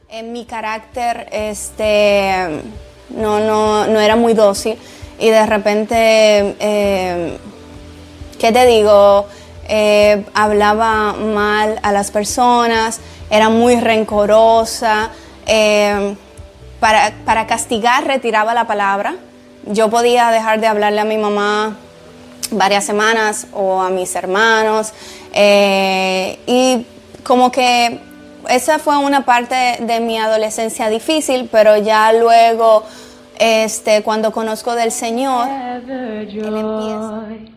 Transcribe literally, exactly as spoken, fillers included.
En mi carácter, este, no, no, no era muy dócil y de repente, eh, ¿qué te digo? Eh, hablaba mal a las personas, era muy rencorosa. Eh, para, para castigar retiraba la palabra. Yo podía dejar de hablarle a mi mamá varias semanas o a mis hermanos, eh, y como que esa fue una parte de mi adolescencia difícil, pero ya luego, este, cuando conozco del Señor, Él empieza